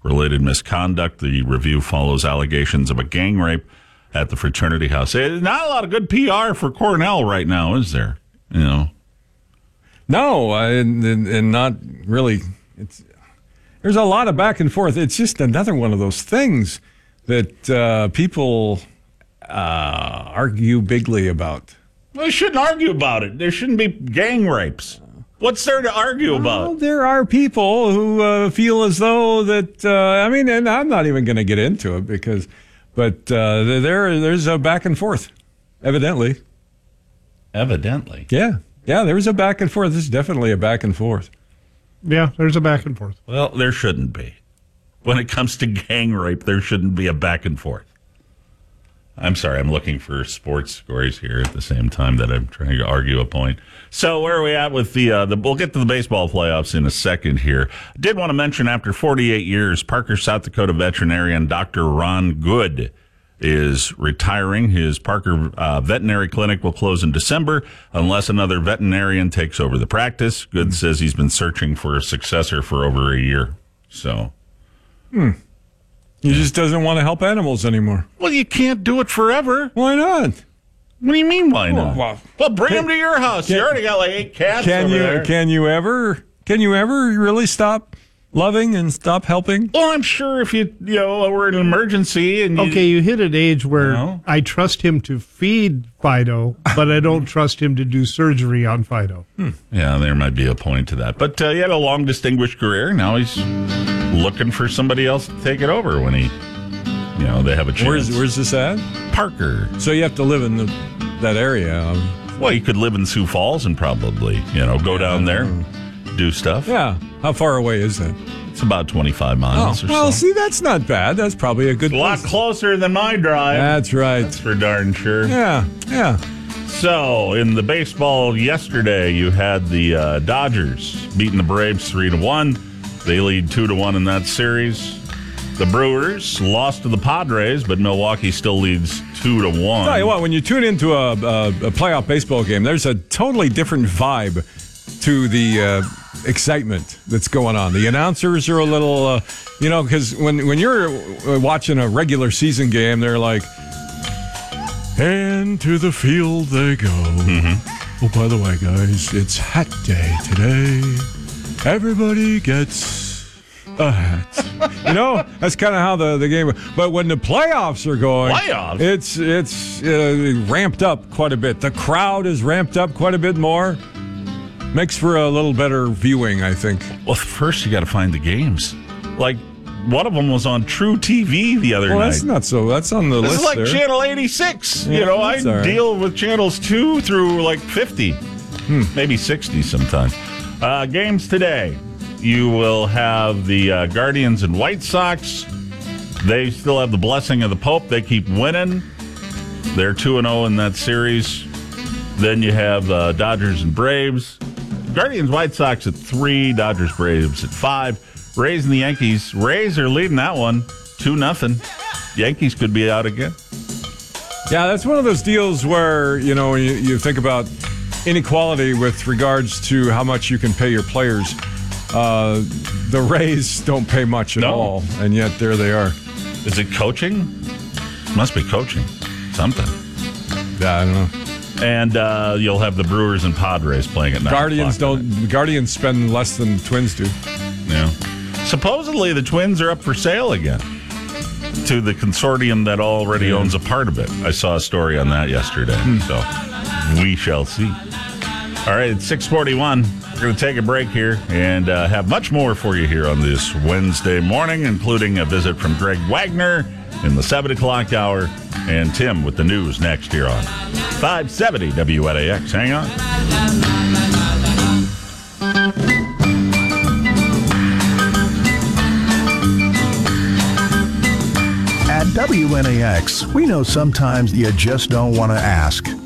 related misconduct. The review follows allegations of a gang rape at the fraternity house. Not a lot of good PR for Cornell right now, is there? No, and not really. There's a lot of back and forth. It's just another one of those things that people argue bigly about. Well, they shouldn't argue about it. There shouldn't be gang rapes. What's there to argue about? There are people who feel as though that, and I'm not even going to get into it but there's a back and forth, evidently. Evidently? Yeah, there's a back and forth. There's definitely a back and forth. Yeah, there's a back and forth. Well, there shouldn't be. When it comes to gang rape, there shouldn't be a back and forth. I'm sorry, I'm looking for sports scores here at the same time that I'm trying to argue a point. So where are we at with we'll get to the baseball playoffs in a second here. I did want to mention after 48 years, Parker, South Dakota veterinarian Dr. Ron Good is retiring. His Parker Veterinary Clinic will close in December unless another veterinarian takes over the practice. Good says he's been searching for a successor for over a year. So... He just doesn't want to help animals anymore. Well, you can't do it forever. Why not? What do you mean, why not? Well, bring them to your house. You already got like 8 cats over there. Can you ever really stop loving and stop helping? Well, I'm sure if we're in an emergency and you hit an age where I trust him to feed Fido, but I don't trust him to do surgery on Fido. Yeah, there might be a point to that. But he had a long, distinguished career. Now he's looking for somebody else to take it over when they have a chance. Where's this at? Parker. So you have to live in that area. Well, you could live in Sioux Falls and probably, go down there, do stuff. Yeah. How far away is that? It's about 25 miles or so. Well, see, that's not bad. That's probably a good place. A lot closer than my drive. That's right. That's for darn sure. Yeah. So, in the baseball yesterday, you had the Dodgers beating the Braves 3-1. They lead 2-1 in that series. The Brewers lost to the Padres, but Milwaukee still leads 2-1. Tell you what, when you tune into a playoff baseball game, there's a totally different vibe to the excitement that's going on. The announcers are a little, because when you're watching a regular season game, they're like, and to the field they go. Mm-hmm. Oh, by the way, guys, it's hat day today. Everybody gets a hat. That's kind of how the game. But when the playoffs are going, it's ramped up quite a bit. The crowd is ramped up quite a bit more. Makes for a little better viewing, I think. Well, first you got to find the games. Like, one of them was on True TV the other night. Well, that's not so. That's on the list. This is like there. Channel 86. Yeah, I deal with channels 2 through like 50, maybe 60 sometimes. Games today. You will have the Guardians and White Sox. They still have the blessing of the Pope. They keep winning. They're 2-0 in that series. Then you have Dodgers and Braves. Guardians, White Sox at 3, Dodgers, Braves at 5. Rays and the Yankees. Rays are leading that one 2-0. Yankees could be out again. Yeah, that's one of those deals where, you think about inequality with regards to how much you can pay your players. The Rays don't pay much at all, and yet there they are. Is it coaching? Must be coaching. Something. Yeah, I don't know. And you'll have the Brewers and Padres playing at 9 Guardians spend less than Twins do. Yeah. Supposedly the Twins are up for sale again to the consortium that already owns a part of it. I saw a story on that yesterday. So we shall see. All right, it's 6:41. We're going to take a break here and have much more for you here on this Wednesday morning, including a visit from Greg Wagner in the 7 o'clock hour and Tim with the news next here on 570 WNAX. Hang on. At WNAX, we know sometimes you just don't want to ask.